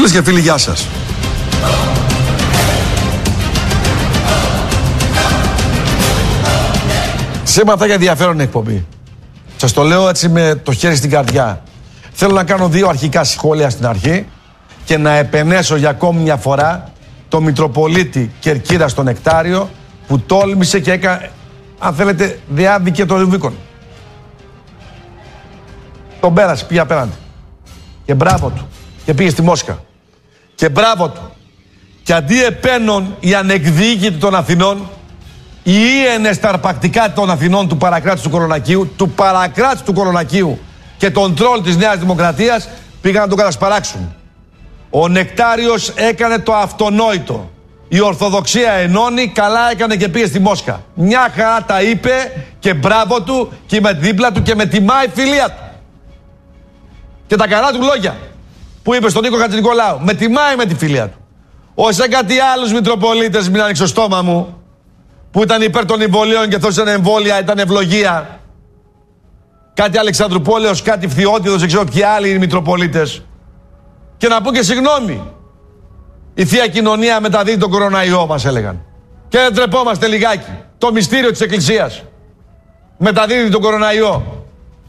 Φίλες και φίλοι, γεια σας. Σήμερα θα έχει ενδιαφέρον εκπομπή. Σας το λέω έτσι με το χέρι στην καρδιά. Θέλω να κάνω 2 αρχικά σχόλια στην αρχή και να επενέσω για ακόμη μια φορά το Μητροπολίτη Κερκύρας στο Νεκτάριο που τόλμησε και έκανε, αν θέλετε, διάδικε το Ρουβίκον. Τον πέρασε, πήγε απέναντι. Και μπράβο του. Και πήγε στη Μόσχα. Και μπράβο του. Και αντί επένων η ανεκδίκητη των Αθηνών, οι ίενες τα αρπακτικά των Αθηνών του παρακράτους του Κολονακίου, και τον τρόλ της Νέας Δημοκρατίας πήγαν να τον κατασπαράξουν. Ο Νεκτάριος έκανε το αυτονόητο. Η Ορθοδοξία ενώνει, καλά έκανε και πήγε στη Μόσχα. Μια χαρά τα είπε και μπράβο του και με δίπλα του και με τιμά η φιλία του. Και τα καλά του λόγια που είπε στον Νίκο Χατζηνικολάου. Με τιμάει με τη φιλία του. Όσα κάτι άλλους Μητροπολίτες, μην άνοιξε το στόμα μου, που ήταν υπέρ των εμβολίων και θόσαν εμβόλια, ήταν ευλογία. Κάτι Αλεξανδρουπόλεως, κάτι Φθιώτιδος, δεν ξέρω ποιοι άλλοι Μητροπολίτες. Και να πω και συγγνώμη. Η Θεία Κοινωνία μεταδίδει τον κοροναϊό, μας έλεγαν. Και δεν τρεπόμαστε λιγάκι. Το μυστήριο της Εκκλησίας μεταδίδει τον κοροναϊό.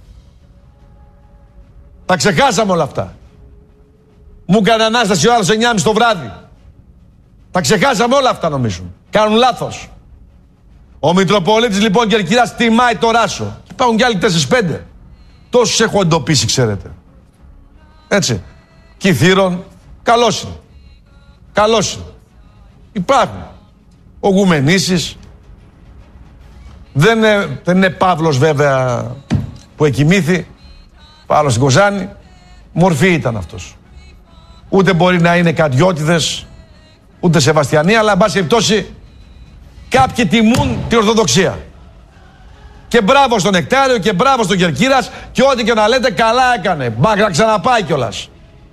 Τα ξεχάσαμε όλα αυτά. Μου έκανε ανάσταση ο άλλος 9.30 το βράδυ. Τα ξεχάσαμε όλα αυτά, νομίζουν. Κάνουν λάθος. Ο Μητροπολίτης λοιπόν Κερκυράς τιμάει το Ράσο. Υπάρχουν κι άλλοι 4-5. Τόσους έχω εντοπίσει, ξέρετε. Έτσι. Κυθύρων. Καλώς είναι. Καλώς είναι. Υπάρχουν. Ο Γουμενήσης. Δεν είναι Παύλος βέβαια που εκοιμήθη. Παύλος στην Κοζάνη. Μορφή ήταν αυτός. Ούτε μπορεί να είναι Κατιώτιδες, ούτε Σεβαστιανοί, αλλά εν πάση περιπτώσει κάποιοι τιμούν την Ορθοδοξία. Και μπράβο στον Νεκτάριο και μπράβο στον Κερκύρας και ό,τι και να λέτε, καλά έκανε. Μπα να ξαναπάει κιόλας.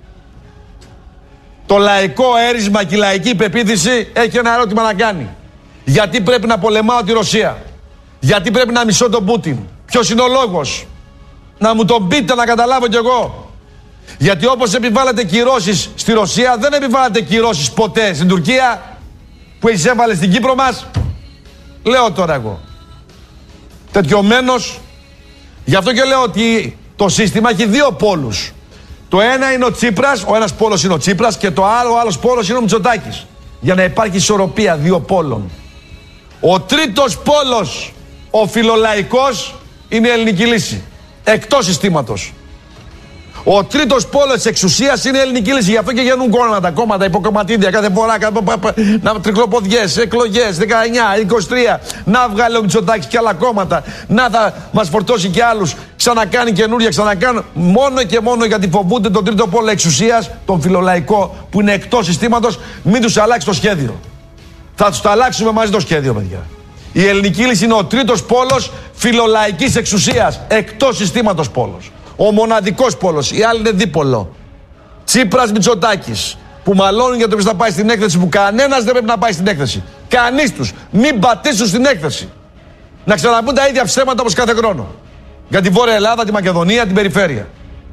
Το λαϊκό έρισμα και η λαϊκή πεποίθηση έχει ένα ερώτημα να κάνει. Γιατί πρέπει να πολεμάω τη Ρωσία? Γιατί πρέπει να μισώ τον Πούτιν? Ποιος είναι ο λόγος? Να μου τον πείτε να καταλάβω κι εγώ. Γιατί όπως επιβάλλατε κυρώσεις στη Ρωσία, δεν επιβάλλατε κυρώσεις ποτέ στην Τουρκία που εισέβαλε στην Κύπρο μας. Λέω τώρα εγώ. Τετιωμένος. Γι' αυτό και λέω ότι το σύστημα έχει 2 πόλους. Το ένα είναι ο Τσίπρας, ο ένας πόλος είναι ο Τσίπρας και ο άλλος πόλος είναι ο Μητσοτάκης. Για να υπάρχει ισορροπία 2 πόλων. Ο τρίτος πόλος, ο φιλολαϊκός, είναι η ελληνική λύση. Εκτός συστήματος. Ο τρίτος πόλος της εξουσίας είναι η ελληνική λύση. Γι' αυτό και γίνουν κόμματα, υποκομματίδια κάθε φορά. Να τρικλοποδιές, εκλογές, 19, 23. Να βγάλει ο Μητσοτάκης και άλλα κόμματα. Να θα μας φορτώσει και άλλους. Ξανακάνει καινούργια, ξανακάνει. Μόνο και μόνο γιατί φοβούνται τον τρίτο πόλο εξουσίας, τον φιλολαϊκό που είναι εκτός συστήματος, μην τους αλλάξει το σχέδιο. Θα τους τα αλλάξουμε μαζί το σχέδιο, παιδιά. Η ελληνική λύση είναι ο τρίτος πόλος φιλολαϊκής εξουσίας, εκτός συστήματος πόλος. Ο μοναδικός πόλος, οι άλλοι είναι δίπολο. Τσίπρας, Μητσοτάκης, που μαλώνουν για το ποιος θα πάει στην έκθεση, που κανένας δεν πρέπει να πάει στην έκθεση. Κανείς τους. Μην πατήσουν στην έκθεση. Να ξαναπούν τα ίδια ψέματα όπως κάθε χρόνο. Για τη Βόρεια Ελλάδα, τη Μακεδονία, την περιφέρεια.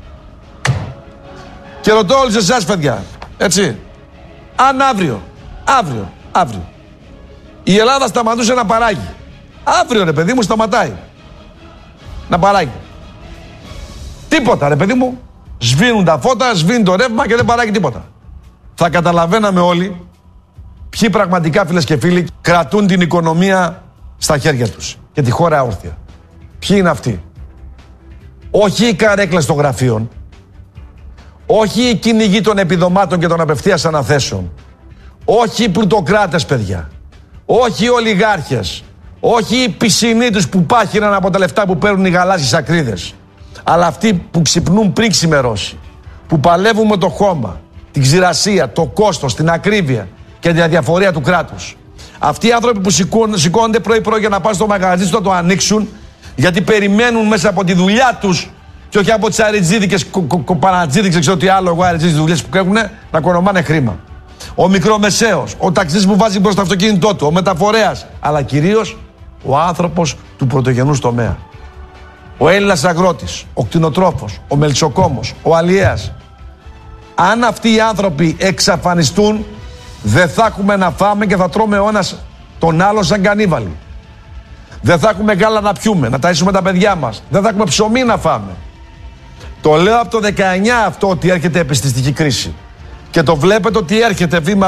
Και ρωτώ όλους εσάς, παιδιά, έτσι, αν αύριο, η Ελλάδα σταματούσε να παράγει. Αύριο, ρε παιδί μου, σταματάει να παράγει. Τίποτα, ρε παιδί μου. Σβήνουν τα φώτα, σβήνει το ρεύμα και δεν παράγει τίποτα. Θα καταλαβαίναμε όλοι ποιοι πραγματικά, φίλες και φίλοι, κρατούν την οικονομία στα χέρια τους και τη χώρα όρθια. Ποιοι είναι αυτοί? Όχι οι καρέκλες των γραφείων, όχι οι κυνηγοί των επιδομάτων και των απευθείας αναθέσεων, όχι οι πλουτοκράτες, παιδιά, όχι οι ολιγάρχες, όχι οι πισινοί τους που πάχυναν από τα λεφτά που παίρνουν οι γαλάζιες ακρίδες. Αλλά αυτοί που ξυπνούν πριν ξημερώσει, που παλεύουν με το χώμα, την ξηρασία, το κόστος, την ακρίβεια και την αδιαφορία του κράτους. Αυτοί οι άνθρωποι που σηκώνονται πρωί-πρωί για να πάνε στο μαγαζί του να το ανοίξουν, γιατί περιμένουν μέσα από τη δουλειά τους και όχι από τις αριτζίδικες, κοπανατζίδικες, ξέρω τι άλλο, εγώ αριτζίδικες δουλειές που έχουν, να κονομάνε χρήμα. Ο μικρομεσαίος, ο ταξιτής που βάζει μπρος το αυτοκίνητό του, ο μεταφορέας, αλλά κυρίως ο άνθρωπος του πρωτογενούς τομέα. Ο Έλληνας αγρότης, ο κτηνοτρόφος, ο μελισσοκόμος, ο αλλιέας. Αν αυτοί οι άνθρωποι εξαφανιστούν, δεν θα έχουμε να φάμε και θα τρώμε ο ένας τον άλλο σαν κανίβαλοι. Δεν θα έχουμε γάλα να πιούμε, να ταΐσουμε τα παιδιά μας. Δεν θα έχουμε ψωμί να φάμε. Το λέω από το 19 αυτό, ότι έρχεται επιστηστική κρίση. Και το βλέπετε ότι έρχεται βήμα,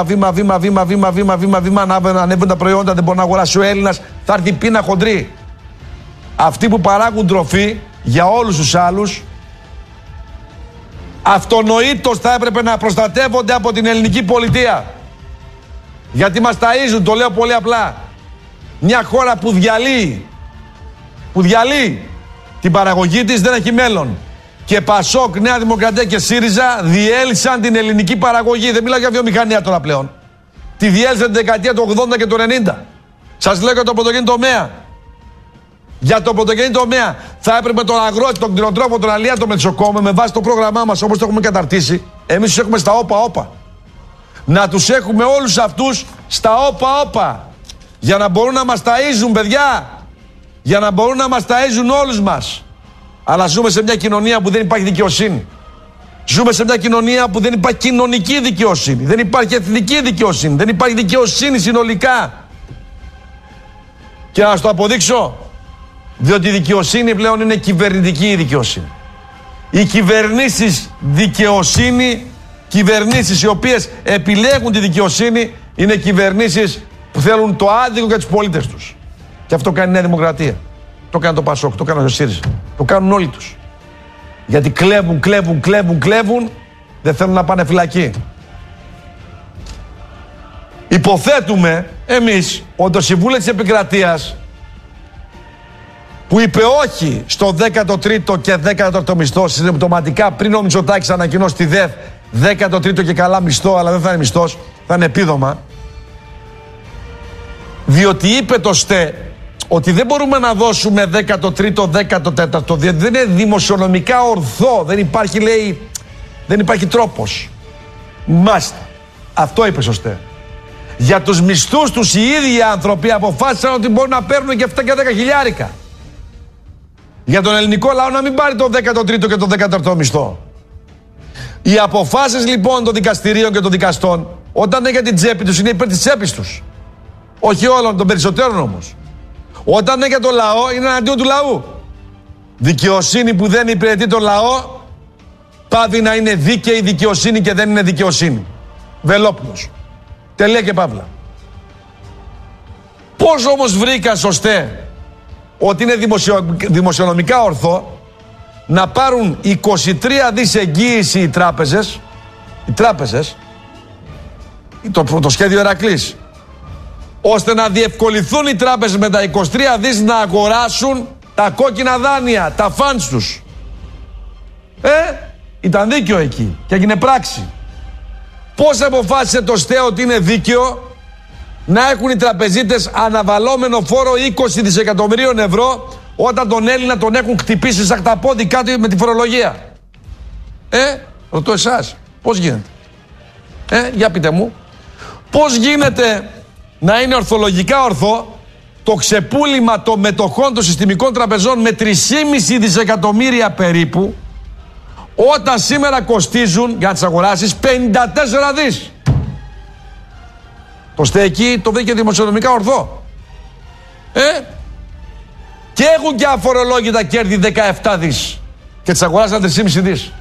ανέβουν τα προϊόντα, δεν μπορεί να αγοράσει ο Έλληνας, θα έρθει πείνα χοντρή. Αυτοί που παράγουν τροφή για όλους τους άλλους, αυτονοήτως θα έπρεπε να προστατεύονται από την ελληνική πολιτεία. Γιατί μας ταΐζουν, το λέω πολύ απλά. Μια χώρα που διαλύει την παραγωγή της δεν έχει μέλλον. Και Πασόκ, Νέα Δημοκρατία και ΣΥΡΙΖΑ διέλυσαν την ελληνική παραγωγή. Δεν μιλάω για βιομηχανία τώρα πλέον. Τη διέλυσαν την δεκαετία του 80 και του 90. Σας λέω για τον πρωτογενή τομέα. Για τον πρωτογενή τομέα θα έπρεπε τον αγρότη, τον κτηνοτρόφο, τον αλία, τον μετσοκόμε, με βάση το πρόγραμμά μας όπως το έχουμε καταρτήσει. Εμείς τους έχουμε στα όπα-όπα. Να τους έχουμε όλους αυτούς στα όπα-όπα. Για να μπορούν να μας ταΐζουν, παιδιά. Για να μπορούν να μας ταΐζουν όλους μας. Αλλά ζούμε σε μια κοινωνία που δεν υπάρχει δικαιοσύνη. Ζούμε σε μια κοινωνία που δεν υπάρχει κοινωνική δικαιοσύνη. Δεν υπάρχει εθνική δικαιοσύνη. Δεν υπάρχει δικαιοσύνη συνολικά. Και να σας το αποδείξω. Διότι η δικαιοσύνη πλέον είναι κυβερνητική η δικαιοσύνη. Οι κυβερνήσεις δικαιοσύνη, κυβερνήσεις οι οποίες επιλέγουν τη δικαιοσύνη, είναι κυβερνήσεις που θέλουν το άδικο για τους πολίτες τους. Και αυτό κάνει η Νέα Δημοκρατία. Το κάνει το Πασόκ, το κάνει ο ΣΥΡΙΖΑ. Το κάνουν όλοι τους. Γιατί κλέβουν, δεν θέλουν να πάνε φυλακή. Υποθέτουμε εμείς ότι το Συμβούλιο της Επικρατείας, που είπε όχι στο 13ο και 14ο μισθό συμπτωματικά πριν ο Μητσοτάκης ανακοινώσει τη ΔΕΘ 13ο και καλά μισθό, αλλά δεν θα είναι μισθός, θα είναι επίδομα. Διότι είπε το ΣΤΕ ότι δεν μπορούμε να δώσουμε 13ο, 14ο, διότι δεν είναι δημοσιονομικά ορθό, δεν υπάρχει, λέει, δεν υπάρχει τρόπος. Μάλιστα. Αυτό είπε στο ΣΤΕ. Για τους μισθούς τους οι ίδιοι άνθρωποι αποφάσισαν ότι μπορούν να παίρνουν και 7 και 10 χιλιάρικα. Για τον ελληνικό λαό να μην πάρει το 13ο και το 14ο μισθό. Οι αποφάσεις λοιπόν των δικαστηρίων και των δικαστών, όταν είναι για την τσέπη τους, είναι υπέρ της τσέπης τους. Όχι όλων, των περισσότερων όμως. Όταν είναι για τον λαό, είναι εναντίον του λαού. Δικαιοσύνη που δεν υπηρετεί τον λαό, πάβει να είναι δίκαιη δικαιοσύνη και δεν είναι δικαιοσύνη. Βελόπουλος. Τελεία και παύλα. Πώς όμως βρήκα σωστέ ότι είναι δημοσιονομικά ορθό να πάρουν 23 δις εγγύηση οι τράπεζες, το σχέδιο Ηρακλής, ώστε να διευκολυθούν οι τράπεζες με τα 23 δις να αγοράσουν τα κόκκινα δάνεια, τα φαντς τους. Ήταν δίκαιο εκεί και έγινε πράξη. Πώς αποφάσισε το ΣΤΕ ότι είναι δίκαιο να έχουν οι τραπεζίτες αναβαλώμενο φόρο 20 δισεκατομμυρίων ευρώ όταν τον Έλληνα τον έχουν χτυπήσει σαν χταπόδι κάτι με τη φορολογία? Ρωτώ εσάς, πώς γίνεται? Για πείτε μου. Πώς γίνεται να είναι ορθολογικά ορθό το ξεπούλημα των μετοχών των συστημικών τραπεζών με 3,5 δισεκατομμύρια περίπου, όταν σήμερα κοστίζουν για να τις αγοράσεις 54 δις. Το ΣΤΕ εκεί το βρήκε δημοσιονομικά ορθό. Και έχουν και αφορολόγητα κέρδη 17 δις και τις αγοράσαν 3,5 δις.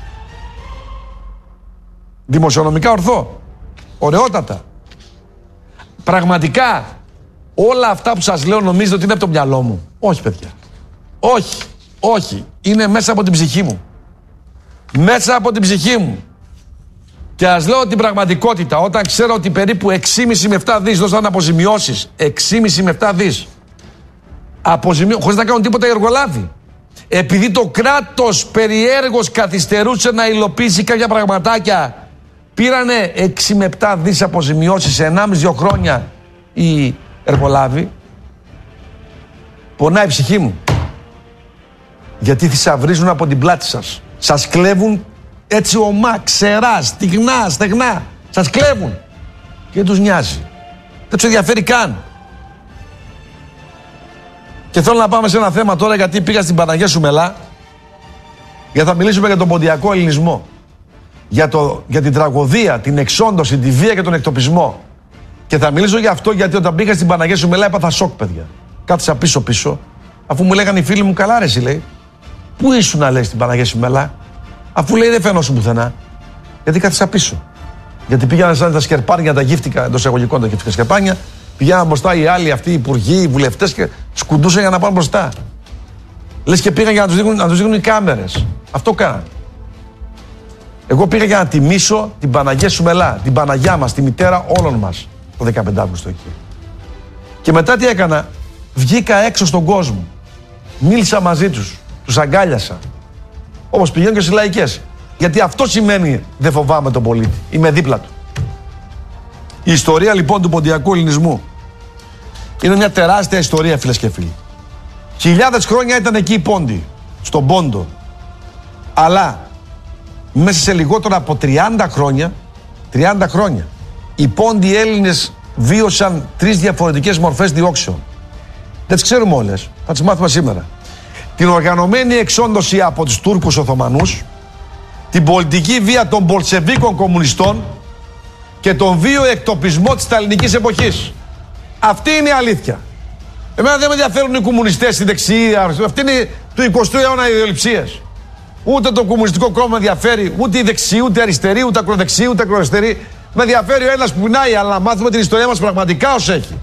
Δημοσιονομικά ορθό. Ωραιότατα. Πραγματικά όλα αυτά που σας λέω νομίζετε ότι είναι από το μυαλό μου? Όχι, παιδιά. Όχι. Είναι μέσα από την ψυχή μου. Μέσα από την ψυχή μου. Και ας λέω την πραγματικότητα, όταν ξέρω ότι περίπου 6,5 με 7 δις δώσαν αποζημιώσεις, 6,5 με 7 δις χωρίς να κάνουν τίποτα οι εργολάβοι, επειδή το κράτος περιέργως καθυστερούσε να υλοποιήσει κάποια πραγματάκια, πήρανε 6 με 7 δις αποζημιώσεις σε 1,5-2 χρόνια οι εργολάβοι. Πονάει η ψυχή μου. Γιατί θησαυρίζουν από την πλάτη σας. Σας κλέβουν έτσι ομά, ξερά, στεγνά. Σας κλέβουν. Και δεν τους νοιάζει. Δεν τους ενδιαφέρει καν. Και θέλω να πάμε σε ένα θέμα τώρα, γιατί πήγα στην Παναγία Σουμελά, γιατί θα μιλήσουμε για τον ποντιακό ελληνισμό. για την τραγωδία, την εξόντωση, τη βία και τον εκτοπισμό. Και θα μιλήσω για αυτό γιατί όταν πήγα στην Παναγία Σουμελά έπαθα σοκ, παιδιά. Κάθισα πίσω, αφού μου λέγανε οι φίλοι μου, καλά ρε εσύ, λέει. Πού ήσουν να λέει στην Παναγία Σουμελά, αφού λέει δεν φαινόσουν πουθενά. Γιατί κάθισα πίσω. Γιατί πήγαιναν σαν τα σκερπάνια, τα γύφτηκα εντός εισαγωγικών τα γύφτικα σκερπάνια, πηγαίναν μπροστά οι άλλοι, αυτοί οι υπουργοί, οι βουλευτές και σκουντούσαν για να πάνε μπροστά. Λες και πήγαν για να τους δείχνουν οι κάμερες. Αυτό κάναν. Εγώ πήγα για να τιμήσω την Παναγία Σουμελά, την Παναγιά μας, τη μητέρα όλων μας, το 15 Αύγουστο εκεί. Και μετά τι έκανα, βγήκα έξω στον κόσμο. Μίλησα μαζί τους, τους αγκάλιασα. Όπως πηγαίνω και στις λαϊκές. Γιατί αυτό σημαίνει δεν φοβάμαι τον πολίτη. Είμαι δίπλα του. Η ιστορία λοιπόν του ποντιακού ελληνισμού είναι μια τεράστια ιστορία, φίλες και φίλοι. Χιλιάδες χρόνια ήταν εκεί οι πόντοι, στον Πόντο. Αλλά μέσα σε λιγότερο από 30 χρόνια, οι πόντοι Έλληνες βίωσαν 3 διαφορετικές μορφές διώξεων. Δεν τις ξέρουμε όλες, θα τις μάθουμε σήμερα. Την οργανωμένη εξόντωση από τους Τούρκους Οθωμανούς, την πολιτική βία των Μπολσεβίκων κομμουνιστών και τον βίο εκτοπισμό της σταλινικής εποχής. Αυτή είναι η αλήθεια. Εμένα δεν με ενδιαφέρουν οι κομμουνιστές, οι δεξιοί, αυτή είναι του 20ου αιώνα οι ιδεολειψίες. Ούτε το κομμουνιστικό κόμμα με ενδιαφέρει, ούτε οι δεξιοί, ούτε οι αριστεροί, ούτε ακροδεξιοί, ούτε ακροαριστεροί. Με ενδιαφέρει ο ένας που πεινάει, αλλά να μάθουμε την ιστορία μας πραγματικά ως έχει.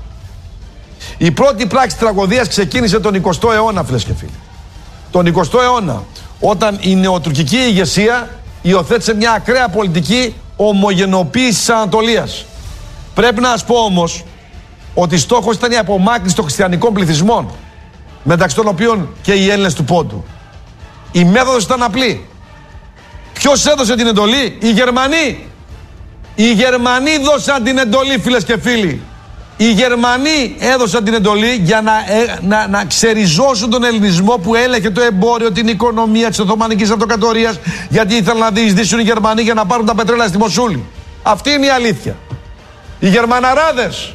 Η πρώτη πράξη τραγωδίας ξεκίνησε τον 20ο αιώνα, φίλες και φίλοι. Τον 20ο αιώνα, όταν η νεοτουρκική ηγεσία υιοθέτησε μια ακραία πολιτική ομογενοποίησης της Ανατολίας. Πρέπει να σας πω όμως ότι στόχος ήταν η απομάκρυνση των χριστιανικών πληθυσμών, μεταξύ των οποίων και οι Έλληνες του Πόντου. Η μέθοδος ήταν απλή. Ποιος έδωσε την εντολή? Οι Γερμανοί. Οι Γερμανοί δώσαν την εντολή, φίλες και φίλοι. Οι Γερμανοί έδωσαν την εντολή για να ξεριζώσουν τον ελληνισμό που έλεγε το εμπόριο, την οικονομία της Οθωμανικής Αυτοκρατορίας, γιατί ήθελαν να διεισδύσουν οι Γερμανοί για να πάρουν τα πετρέλαια στη Μοσούλη. Αυτή είναι η αλήθεια. Οι Γερμαναράδες,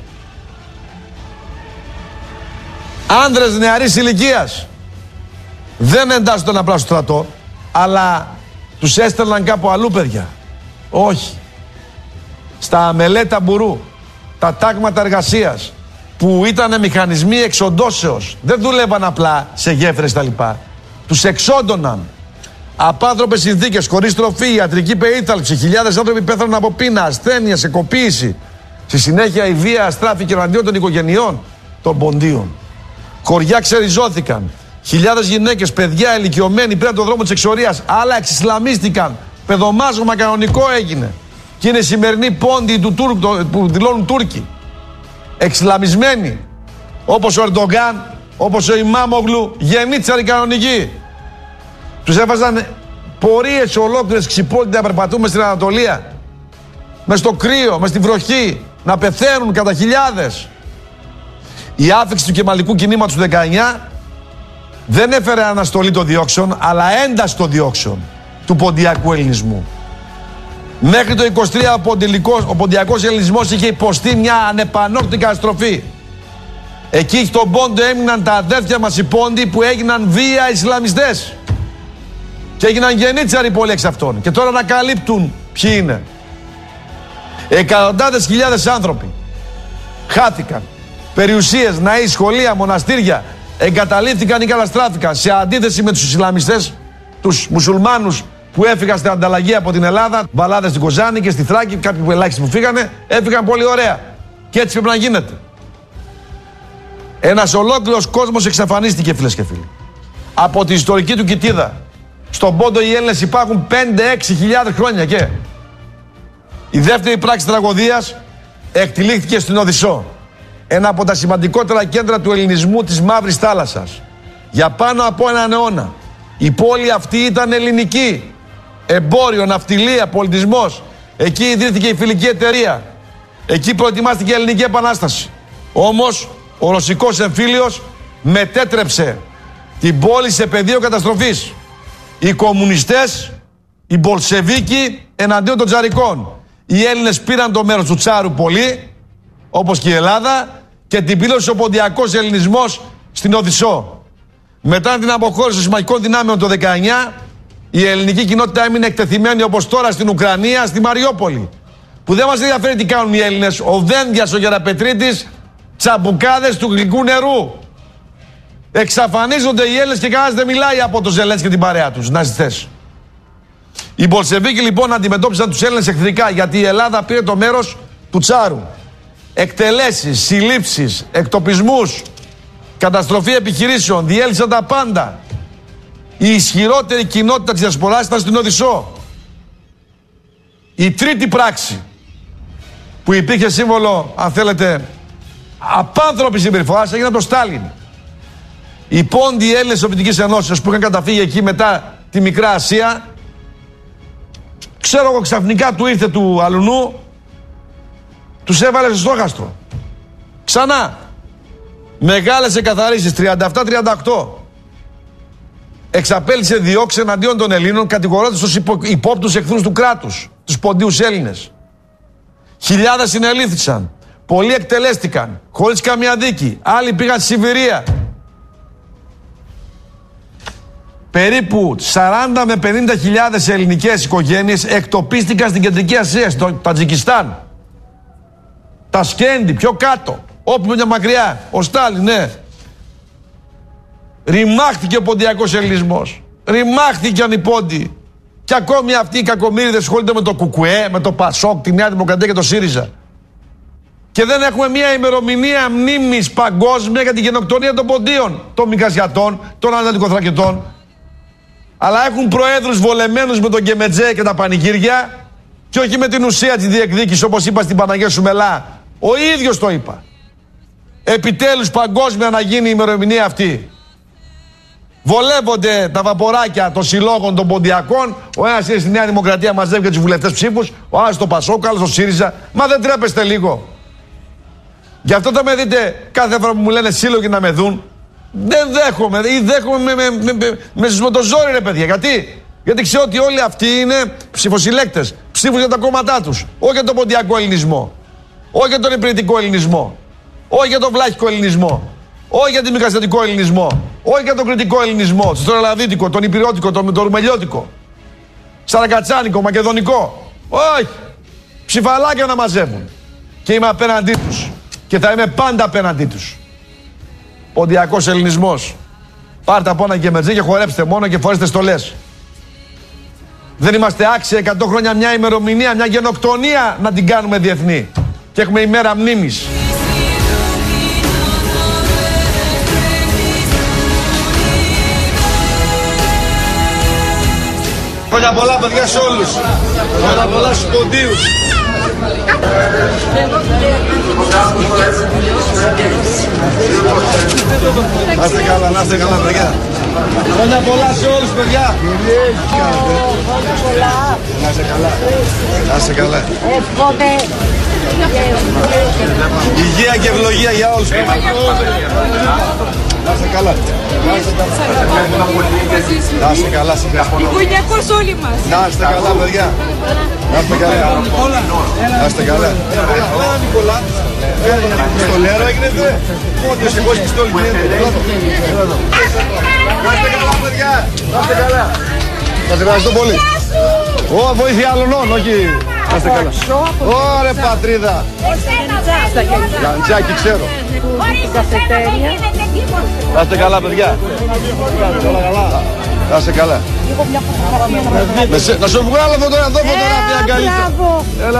άνδρες νεαρής ηλικίας, δεν εντάσσονταν απλά στο στρατό, αλλά τους έστελναν κάπου αλλού, παιδιά. Όχι. Στα αμελέτα μπουρού, τα τάγματα εργασίας, που ήταν μηχανισμοί εξοντώσεως, δεν δούλευαν απλά σε γέφυρες τα λοιπά. Τους εξόντωναν. Απάνθρωπες συνθήκες, χωρίς τροφή, ιατρική περίθαλψη, χιλιάδες άνθρωποι πέθαναν από πείνα, ασθένεια, sekοποίηση. Στη συνέχεια η βία αστράφηκε εναντίον των οικογενειών των ποντίων. Χωριά ξεριζώθηκαν. Χιλιάδες γυναίκες, παιδιά, ηλικιωμένοι πήραν τον δρόμο της εξορίας. Άλλα εξισλαμίστηκαν. Παιδομάζωμα κανονικό έγινε. Και είναι σημερινοί πόντοι που δηλώνουν Τούρκοι. Εξισλαμισμένοι. Όπως ο Ερντογκάν, όπως ο Ιμάμογλου, γενίτσαροι κανονικοί. Τους έβαζαν πορείες ολόκληρες ξυπόλυτα να περπατούμε στην Ανατολία. Μες στο κρύο, μες στη βροχή, να πεθαίνουν κατά χιλιάδες. Η άφηξη του κεμαλικού κινήματος του 19 δεν έφερε αναστολή των διώξεων, αλλά ένταση των διώξεων του ποντιακού ελληνισμού. Μέχρι το 23 ο ποντιακός ελληνισμός είχε υποστεί μια ανεπανόρθωτη καταστροφή. Εκεί στον Πόντο έμειναν τα αδέρφια μας οι Πόντοι που έγιναν βία Ισλαμιστές. Και έγιναν γενίτσαροι πολλοί εξ αυτών. Και τώρα ανακαλύπτουν ποιοι είναι. Εκατοντάδες χιλιάδες άνθρωποι χάθηκαν. Περιουσίες, ναοί, σχολεία, μοναστήρια εγκαταλείφθηκαν ή καταστράφηκαν. Σε αντίθεση με τους Ισλαμιστές, τους μουσουλμάνους που έφυγαν στην ανταλλαγή από την Ελλάδα, μπαλάδες στην Κοζάνη και στη Θράκη, κάποιοι που ελάχιστοι που φύγανε, έφυγαν πολύ ωραία. Και έτσι πρέπει να γίνεται. Ένας ολόκληρος κόσμος εξαφανίστηκε, φίλες και φίλοι. Από τη ιστορική του κοιτίδα. Στον Πόντο οι Έλληνες υπάρχουν 5-6 χιλιάδες χρόνια και. Η δεύτερη πράξη τραγωδίας εκτυλίχθηκε στην Οδυσσό. Ένα από τα σημαντικότερα κέντρα του ελληνισμού της Μαύρης Θάλασσας. Για πάνω από έναν αιώνα. Η πόλη αυτή ήταν ελληνική. Εμπόριο, ναυτιλία, πολιτισμός. Εκεί ιδρύθηκε η Φιλική Εταιρεία. Εκεί προετοιμάστηκε η Ελληνική Επανάσταση. Όμως ο ρωσικός εμφύλιος μετέτρεψε την πόλη σε πεδίο καταστροφής. Οι κομμουνιστές, οι Μπολσεβίκοι εναντίον των τσαρικών. Οι Έλληνες πήραν το μέρος του τσάρου πολύ, όπως και η Ελλάδα, και την πήλωσε ο ποντιακός ελληνισμός στην Οδυσσό. Μετά την αποχώρηση των συμμαχικών δυνάμεων το 19, η ελληνική κοινότητα έμεινε εκτεθειμένη όπως τώρα στην Ουκρανία, στη Μαριόπολη. Που δεν μας ενδιαφέρει τι κάνουν οι Έλληνες. Ο Δένδιας, ο Γεραπετρίτης, τσαμπουκάδες του γλυκού νερού. Εξαφανίζονται οι Έλληνες και κανένας δεν μιλάει από το Ζελένσκι και την παρέα τους, ναζιστές. Οι Μπολσεβίκοι λοιπόν αντιμετώπισαν τους Έλληνες εχθρικά γιατί η Ελλάδα πήρε το μέρος του Τσάρου. Εκτελέσεις, συλλήψεις, εκτοπισμούς, καταστροφή επιχειρήσεων, διέλυσαν τα πάντα. Η ισχυρότερη κοινότητα της διασποράς ήταν στην Οδυσσό. Η τρίτη πράξη που υπήρχε σύμβολο, αν θέλετε, απάνθρωπη συμπεριφοράς έγινε από τον Στάλιν. Οι πόντιοι Έλληνες της Σοβιετικής Ενώσεως που είχαν καταφύγει εκεί μετά τη Μικρά Ασία, ξέρω εγώ ξαφνικά του ήρθε του αλουνού, τους έβαλε στο στόχαστρο. Ξανά. Μεγάλες εκαθαρίσεις, 37-38. Εξαπέλυσε διώξεις εναντίον των Ελλήνων, κατηγορώντας τους υπόπτους εχθρούς του κράτους, τους ποντίους Έλληνες. Χιλιάδες συνελήφθησαν. Πολλοί εκτελέστηκαν, χωρίς καμία δίκη. Άλλοι πήγαν στη Σιβηρία. Περίπου 40 με 50 χιλιάδες ελληνικές οικογένειες εκτοπίστηκαν στην Κεντρική Ασία, στο Τατζικιστάν. Τασκέντη, πιο κάτω. Όπου είναι μακριά. Ο Στάλιν, ναι. Ρημάχτηκε ο ποντιακός ελληνισμός. Ρημάχτηκαν οι πόντιοι. Και ακόμη αυτοί οι κακομοίριδες ασχολούνται με το ΚΚΕ, με το ΠΑΣΟΚ, τη Νέα Δημοκρατία και το ΣΥΡΙΖΑ. Και δεν έχουμε μια ημερομηνία μνήμης παγκόσμια για την γενοκτονία των ποντίων, των Μικασιατών, των Ανατολικοθρακητών. Αλλά έχουν προέδρους βολεμένους με τον Κεμετζέ και τα πανηγύρια και όχι με την ουσία της διεκδίκησης, όπως είπα στην Παναγία Σουμελά. Ο ίδιος το είπα. Επιτέλους παγκόσμια να γίνει η ημερομηνία αυτή. Βολεύονται τα βαποράκια των συλλόγων των ποντιακών. Ο ένας είναι στη Νέα Δημοκρατία, μαζεύει και τους βουλευτές ψήφους. Ο άλλος στο ΠΑΣΟΚ, ο άλλος στο ΣΥΡΙΖΑ. Μα δεν τρέπεστε λίγο? Γι' αυτό θα με δείτε κάθε φορά που μου λένε σύλλογοι να με δουν. Δεν δέχομαι ή δέχομαι με το ζόρι, ρε παιδιά. Γιατί ξέρω ότι όλοι αυτοί είναι ψηφοσυλλέκτες. Ψήφους για τα κόμματά τους. Όχι για τον ποντιακό ελληνισμό. Όχι για τον υπηρετικό ελληνισμό. Όχι για τον βλάχικο ελληνισμό. Όχι για τον μικαστατικό ελληνισμό. Όχι για τον κριτικό ελληνισμό. Τον Στρολαδίτικο, τον Υπηριώτικο, τον Ρουμελιώτικο. Σαρακατσάνικο, Μακεδονικό. Όχι. Ψηφαλάκια να μαζεύουν. Και είμαι απέναντί τους. Και θα είμαι πάντα απέναντί τους. Ποντιακός ελληνισμός. Πάρτε από ένα Κεμετζέ και χορέψτε μόνο και φορέστε στολές. Δεν είμαστε άξιοι 100 χρόνια μια ημερομηνία, μια γενοκτονία να την κάνουμε διεθνή. Και έχουμε ημέρα μνήμης. Χρόνια πολλά, παιδιά, σε όλους. Χρόνια πολλά στους ποντίους. Να είστε καλά, να είστε καλά, παιδιά. Χρόνια πολλά σε όλους, παιδιά. Χρόνια πολλά. Να είστε καλά. Να είστε καλά. Εύχομαι υγεία και ευλογία για όλους. Να είστε καλά. Να είστε καλά. Οικογενειακός όλοι μας. Να είστε καλά, παιδιά. Να είστε καλά. Να είστε καλά. Έλα, Νικόλα. Στο Λέρο έγινετε. Πόντιος εγώ πιστόλι γίνεται. Να είστε καλά, παιδιά. Να είστε καλά. Σας ευχαριστώ πολύ. Ω, βοήθεια άλλων, όχι. Να είστε καλά. Ωρε, πατρίδα. Γιαντζάκι, ξέρω. Να είστε καλά, παιδιά. Να είστε καλά. Να σου βγάλω φωτογραφία καλύτερα.